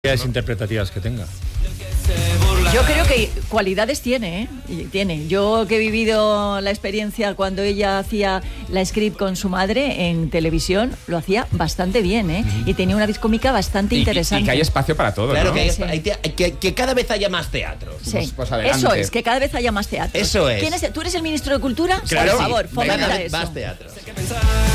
interpretativas que tenga. Yo creo que cualidades tiene, ¿eh? Tiene. Yo que he vivido la experiencia cuando ella hacía la script con su madre en televisión, lo hacía bastante bien, ¿eh? Y tenía una vis cómica bastante interesante. Y que hay espacio para todo, claro, ¿no? que cada vez haya más teatro. Sí. Pues adelante. Eso es, que cada vez haya más teatro. Eso es. ¿Tú eres el ministro de Cultura? Claro, por favor, sí. fomenta Cada vez eso. más teatro.